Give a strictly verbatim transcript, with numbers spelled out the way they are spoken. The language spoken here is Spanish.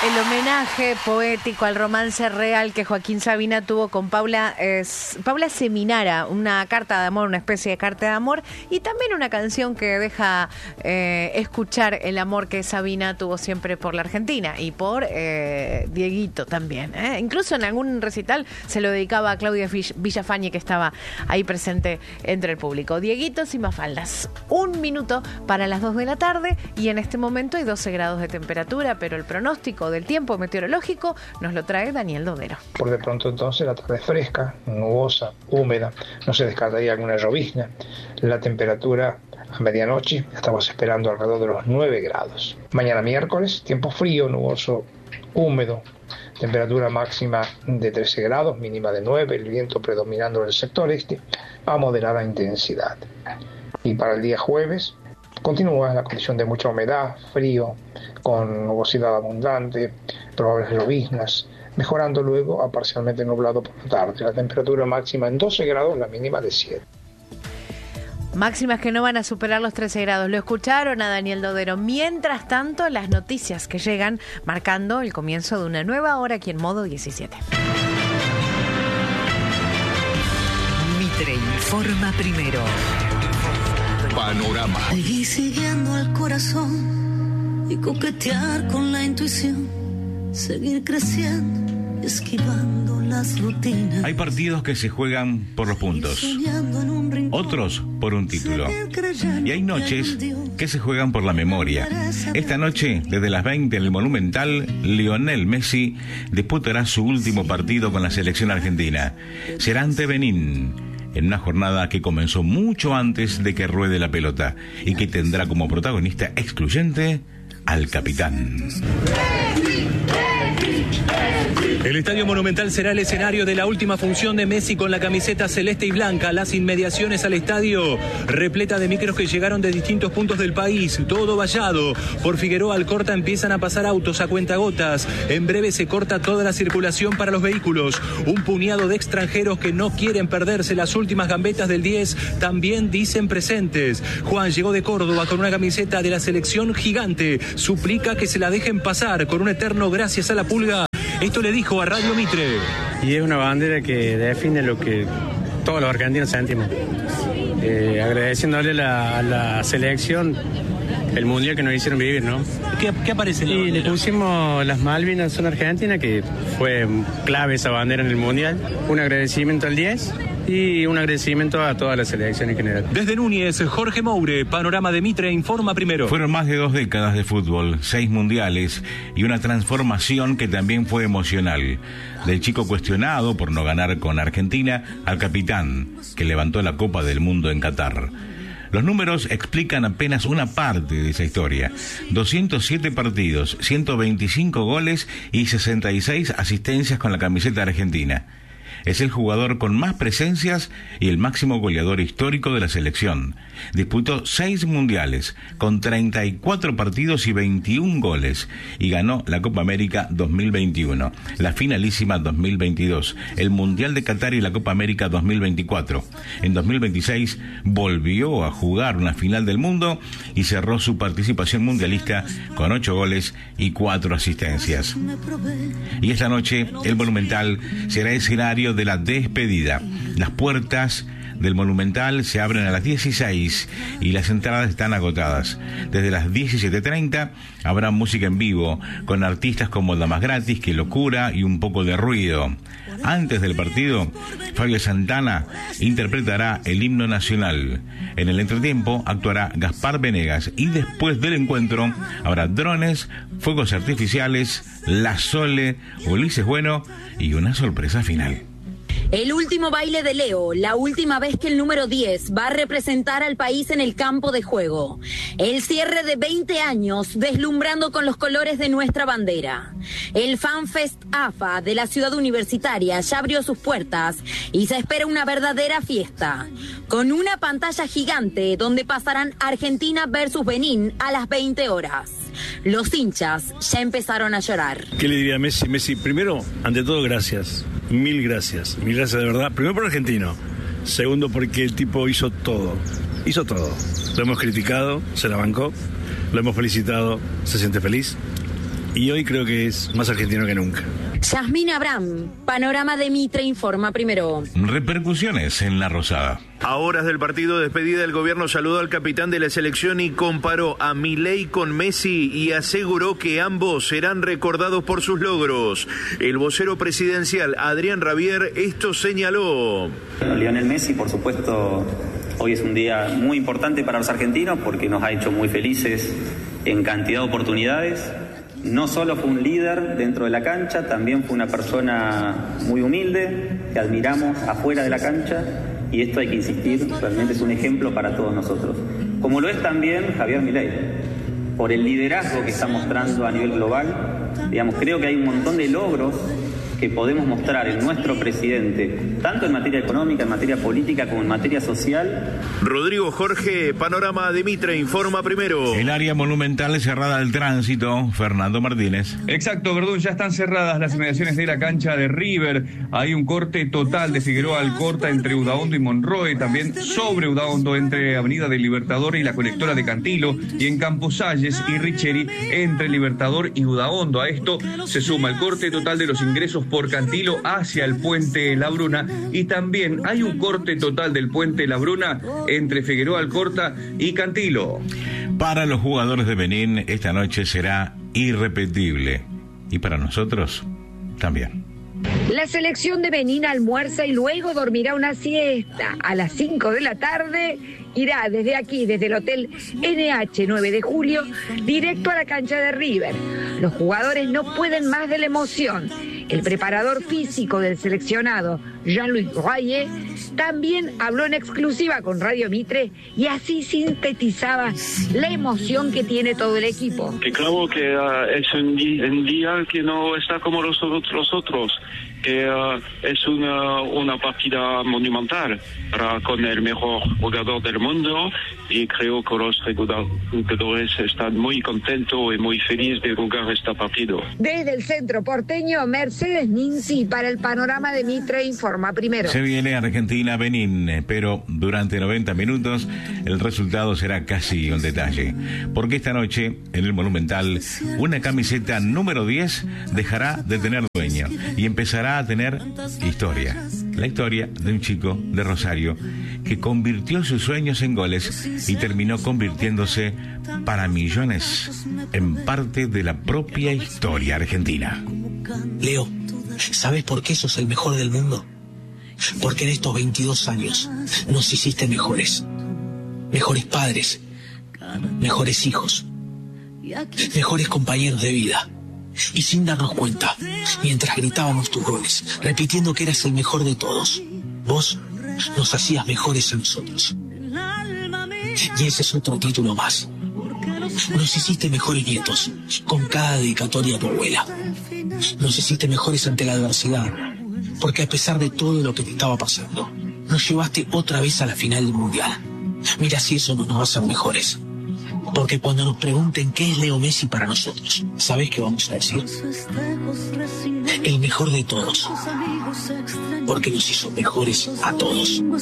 El homenaje poético al romance real que Joaquín Sabina tuvo con Paula, eh, Paula Seminara, una carta de amor, una especie de carta de amor, y también una canción que deja eh, escuchar el amor que Sabina tuvo siempre por la Argentina y por eh, Dieguito también. ¿eh? Incluso en algún recital se lo dedicaba a Claudia Villafañe, que estaba ahí presente entre el público. Dieguitos y Mafaldas. Un minuto para las dos de la tarde y en este momento hay doce grados de temperatura, pero el pronóstico del tiempo meteorológico nos lo trae Daniel Dodero. Por de pronto entonces la tarde fresca, nubosa, húmeda, no se descartaría alguna llovizna. La temperatura a medianoche estamos esperando alrededor de los nueve grados. Mañana miércoles, tiempo frío, nuboso, húmedo, temperatura máxima de trece grados, mínima de nueve, el viento predominando en el sector este a moderada intensidad. Y para el día jueves continúa la condición de mucha humedad, frío, con nubosidad abundante, probables lloviznas, mejorando luego a parcialmente nublado por la tarde. La temperatura máxima en doce grados, la mínima de siete. Máximas que no van a superar los trece grados. Lo escucharon a Daniel Dodero. Mientras tanto, las noticias que llegan marcando el comienzo de una nueva hora aquí en Modo diecisiete. Mitre informa primero. Panorama. Seguí siguiendo al corazón y coquetear con la intuición. Seguir creciendo, esquivando las rutinas. Hay partidos que se juegan por los puntos, otros por un título. Y hay noches que se juegan por la memoria. Esta noche, desde las veinte en el Monumental, Lionel Messi disputará su último partido con la selección argentina. Será ante Benín, en una jornada que comenzó mucho antes de que ruede la pelota y que tendrá como protagonista excluyente al capitán. El Estadio Monumental será el escenario de la última función de Messi con la camiseta celeste y blanca. Las inmediaciones al estadio, repleta de micros que llegaron de distintos puntos del país, todo vallado. Por Figueroa Alcorta empiezan a pasar autos a cuentagotas. En breve se corta toda la circulación para los vehículos. Un puñado de extranjeros que no quieren perderse las últimas gambetas del diez también dicen presentes. Juan llegó de Córdoba con una camiseta de la selección gigante. Suplica que se la dejen pasar con un eterno gracias a la Pulga. Esto le dijo a Radio Mitre. Y es una bandera que define lo que todos los argentinos sentimos. Eh, agradeciéndole la, a la selección el mundial que nos hicieron vivir, ¿no? ¿Qué, qué aparece en la Y bandera? le pusimos las Malvinas son Argentina, que fue clave esa bandera en el mundial. Un agradecimiento al diez y un agradecimiento a toda la selección en general. Desde Núñez, Jorge Moure, Panorama de Mitre informa primero. Fueron más de dos décadas de fútbol, seis mundiales y una transformación que también fue emocional. Del chico cuestionado por no ganar con Argentina al capitán que levantó la Copa del Mundo en Qatar. Los números explican apenas una parte de esa historia. doscientos siete partidos, ciento veinticinco goles y sesenta y seis asistencias con la camiseta argentina. Es el jugador con más presencias y el máximo goleador histórico de la selección. Disputó seis mundiales, con treinta y cuatro partidos y veintiún goles, y ganó la Copa América dos mil veintiuno, la finalísima dos mil veintidós, el Mundial de Qatar y la Copa América dos mil veinticuatro. En dos mil veintiséis volvió a jugar una final del mundo y cerró su participación mundialista con ocho goles y cuatro asistencias. Y esta noche el Monumental será escenario de la despedida. Las puertas del Monumental se abren a las dieciséis y las entradas están agotadas. Desde las diecisiete treinta habrá música en vivo con artistas como Damas Gratis, Qué Locura y Un Poco de Ruido. Antes del partido, Fabio Santana interpretará el himno nacional. En el entretiempo actuará Gaspar Venegas y después del encuentro habrá drones, fuegos artificiales, La Sole, Ulises Bueno y una sorpresa final. El último baile de Leo, la última vez que el número diez va a representar al país en el campo de juego. El cierre de veinte años deslumbrando con los colores de nuestra bandera. El FanFest A F A de la ciudad universitaria ya abrió sus puertas y se espera una verdadera fiesta. Con una pantalla gigante donde pasarán Argentina versus Benín a las veinte horas. Los hinchas ya empezaron a llorar. ¿Qué le diría a Messi? Messi, primero, ante todo, gracias. Mil gracias. Mil gracias de verdad. Primero por argentino. Segundo porque el tipo hizo todo. Hizo todo. Lo hemos criticado, se la bancó. Lo hemos felicitado, se siente feliz. y hoy creo que es más argentino que nunca. Yasmín Abraham, Panorama de Mitre informa primero. Repercusiones en La Rosada. A horas del partido de despedida, el gobierno saludó al capitán de la selección y comparó a Milei con Messi y aseguró que ambos serán recordados por sus logros. El vocero presidencial, Adrián Rabier, esto señaló. Lionel Messi, por supuesto, hoy es un día muy importante para los argentinos porque nos ha hecho muy felices en cantidad de oportunidades. No solo fue un líder dentro de la cancha, también fue una persona muy humilde, que admiramos afuera de la cancha, y esto hay que insistir, realmente es un ejemplo para todos nosotros. Como lo es también Javier Milei, por el liderazgo que está mostrando a nivel global. Digamos, creo que hay un montón de logros que podemos mostrar en nuestro presidente, tanto en materia económica, en materia política, como en materia social. Rodrigo Jorge, Panorama de Mitre, informa primero. El área monumental es cerrada al tránsito. Fernando Martínez. Exacto, Verdún, ya están cerradas las inmediaciones de la cancha de River. Hay un corte total de Figueroa Alcorta entre Udaondo y Monroe, también sobre Udaondo entre Avenida del Libertador y la colectora de Cantilo, y en Camposalles y Richeri entre Libertador y Udaondo. A esto se suma el corte total de los ingresos por Cantilo hacia el puente La Bruna, y también hay un corte total del puente La Bruna entre Figueroa Alcorta y Cantilo. Para los jugadores de Benín, esta noche será irrepetible, y para nosotros también. La selección de Benín almuerza y luego dormirá una siesta. A las cinco de la tarde irá desde aquí, desde el Hotel N H nueve de julio, directo a la cancha de River. Los jugadores no pueden más de la emoción. El preparador físico del seleccionado, Jean-Louis Royer, también habló en exclusiva con Radio Mitre y así sintetizaba la emoción que tiene todo el equipo. Que claro que uh, es un, di- un día que no está como los, los otros, que uh, es una, una partida monumental para, con el mejor jugador del mundo, y creo que los jugadores están muy contentos y muy felices de jugar este partido. Desde el centro porteño, Mercedes Ninzi para el Panorama de Mitre informa primero. Se viene Argentina-Benín, pero durante noventa minutos el resultado será casi un detalle, porque esta noche en el Monumental una camiseta número diez dejará de tener dueño y empezará a tener historia. La historia de un chico de Rosario que convirtió sus sueños en goles y terminó convirtiéndose para millones en parte de la propia historia argentina. Leo, ¿sabes por qué sos el mejor del mundo? Porque en estos veintidós años nos hiciste mejores. Mejores padres, mejores hijos, mejores compañeros de vida. Y sin darnos cuenta, mientras gritábamos tus goles, repitiendo que eras el mejor de todos, vos nos hacías mejores a nosotros. Y ese es otro título más. Nos hiciste mejores nietos, con cada dedicatoria a tu abuela. Nos hiciste mejores ante la adversidad, porque a pesar de todo lo que te estaba pasando, nos llevaste otra vez a la final del Mundial. Mira si eso no nos va a hacer mejores. Porque cuando nos pregunten qué es Leo Messi para nosotros, ¿sabés qué vamos a decir? El mejor de todos. Porque nos hizo mejores a todos.